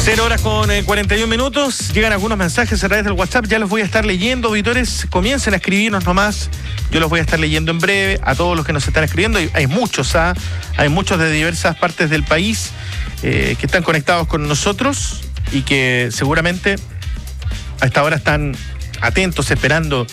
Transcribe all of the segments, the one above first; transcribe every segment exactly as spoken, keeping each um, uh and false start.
Cero horas con eh, cuarenta y un minutos. Llegan algunos mensajes a través del WhatsApp. Ya los voy a estar leyendo, auditores. Comiencen a escribirnos nomás. Yo los voy a estar leyendo en breve. A todos los que nos están escribiendo. Hay, hay muchos, ¿ah? Hay muchos de diversas partes del país eh, que están conectados con nosotros y que seguramente a esta hora están atentos, esperando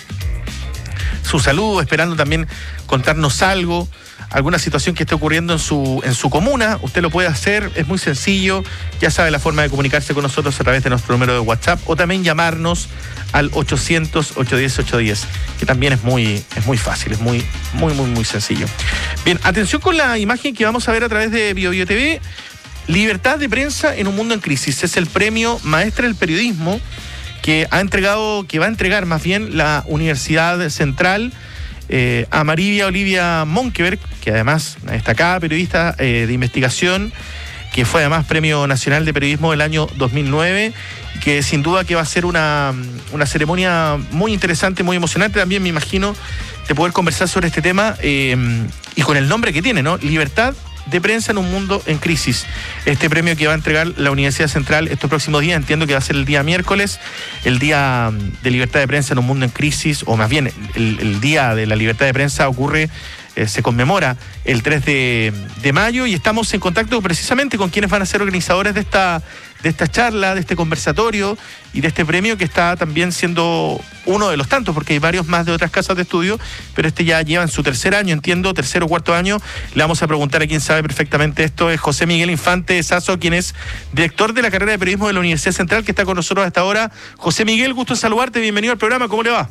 su saludo, esperando también contarnos algo, alguna situación que esté ocurriendo en su, en su comuna. Usted lo puede hacer, es muy sencillo. Ya sabe la forma de comunicarse con nosotros a través de nuestro número de WhatsApp o también llamarnos al ochocientos, ochocientos diez, ochocientos diez, que también es muy, es muy fácil, es muy, muy, muy, muy sencillo. Bien, atención con la imagen que vamos a ver a través de BioBio T V. Libertad de prensa en un mundo en crisis. Es el premio Maestra del Periodismo que ha entregado, que va a entregar más bien la Universidad Central eh, a María Olivia Monkeberg, que además una destacada periodista eh, de investigación, que fue además Premio Nacional de Periodismo del año dos mil nueve, que sin duda que va a ser una, una ceremonia muy interesante, muy emocionante también, me imagino, de poder conversar sobre este tema eh, y con el nombre que tiene, ¿no? Libertad de prensa en un mundo en crisis. Este premio que va a entregar la Universidad Central estos próximos días, entiendo que va a ser el día miércoles, el día de libertad de prensa en un mundo en crisis, o más bien el, el día de la libertad de prensa ocurre, eh, se conmemora el tres de mayo, y estamos en contacto precisamente con quienes van a ser organizadores de esta, de esta charla, de este conversatorio y de este premio que está también siendo uno de los tantos, porque hay varios más de otras casas de estudio, pero este ya lleva en su tercer año, entiendo, tercer o cuarto año. Le vamos a preguntar a quien sabe perfectamente esto, es José Miguel Infante Sasso, quien es director de la carrera de periodismo de la Universidad Central, que está con nosotros hasta ahora. José Miguel, gusto en saludarte, bienvenido al programa, ¿cómo le va?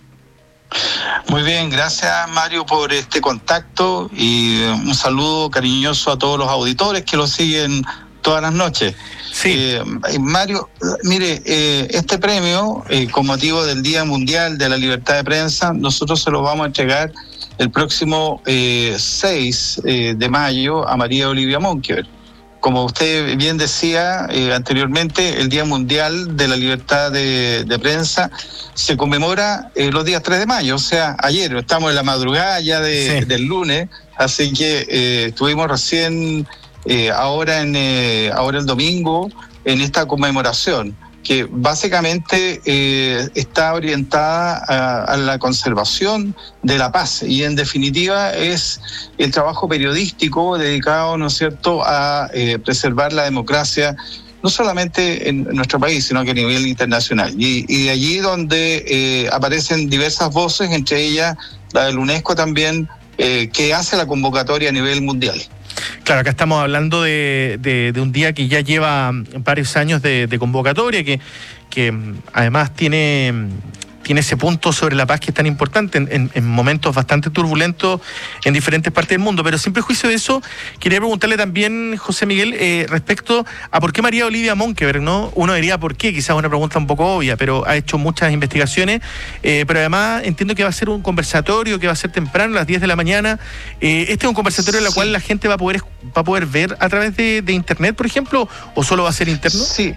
Muy bien, gracias Mario por este contacto y un saludo cariñoso a todos los auditores que lo siguen todas las noches. Sí. Eh, Mario, mire, eh, este premio, eh, con motivo del Día Mundial de la Libertad de Prensa, nosotros se lo vamos a entregar el próximo eh, seis eh, de mayo a María Olivia Monkeberg. Como usted bien decía eh, anteriormente, el Día Mundial de la Libertad de, de Prensa se conmemora eh, los días tres de mayo, o sea, ayer, estamos en la madrugada ya de, sí. del lunes, así que eh, estuvimos recién eh, ahora, en, eh, ahora el domingo en esta conmemoración, que básicamente eh, está orientada a, a la conservación de la paz y en definitiva es el trabajo periodístico dedicado, ¿no es cierto?, a eh, preservar la democracia no solamente en nuestro país, sino que a nivel internacional. Y, y de allí donde eh, aparecen diversas voces, entre ellas la del UNESCO también, eh, que hace la convocatoria a nivel mundial. Claro, acá estamos hablando de, de, de un día que ya lleva varios años de, de convocatoria, que, que además tiene, tiene ese punto sobre la paz que es tan importante en, en, en momentos bastante turbulentos en diferentes partes del mundo. Pero sin prejuicio de eso, quería preguntarle también, José Miguel, eh, respecto a por qué María Olivia Monkeberg, ¿no? Uno diría por qué, quizás una pregunta un poco obvia, pero ha hecho muchas investigaciones, eh, pero además entiendo que va a ser un conversatorio, que va a ser temprano, a las diez de la mañana. Eh, ¿Este es un conversatorio en el sí. cual la gente va a poder, va a poder ver a través de, de internet, por ejemplo, o solo va a ser interno? Sí.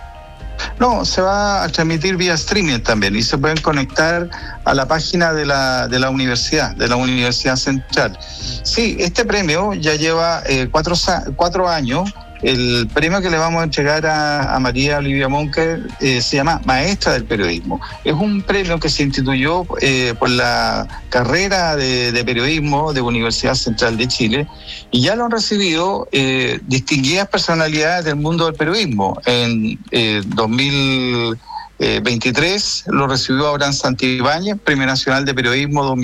No, se va a transmitir vía streaming también y se pueden conectar a la página de la de la universidad, de la Universidad Central. Sí, este premio ya lleva eh, cuatro, cuatro años. El premio que le vamos a entregar a, a María Olivia Monkeberg eh, se llama Maestra del Periodismo. Es un premio que se instituyó eh, por la carrera de, de periodismo de la Universidad Central de Chile y ya lo han recibido eh, distinguidas personalidades del mundo del periodismo. En eh, dos mil veintitrés lo recibió Abraham Santibáñez, Premio Nacional de Periodismo dos mil